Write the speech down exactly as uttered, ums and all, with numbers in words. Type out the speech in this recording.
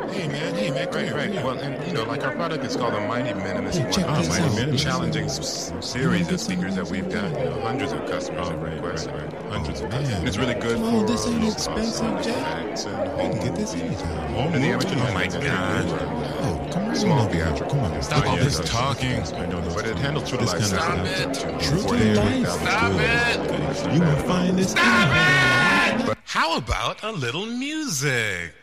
Hey man, hey man, Right, right. Well, and you know, like our product is called the Mighty Minimus Hey, check One. this Mighty out. Minimus. Challenging s- series of speakers that we've got. You know, hundreds of customers have requested. Hundreds of customers. And it's really good Come on, for this ain't low expensive, cost Jack. effects and I home can get this movies. anytime. Home And the amateur Oh my God. Oh, come on. Small over here. theatrical. Come on. Stop all Look at this this. talking. I know, but it handles true to This life kind of sound. Stop it. True to life. Stop it. You gonna find this? Stop it! How about a little music?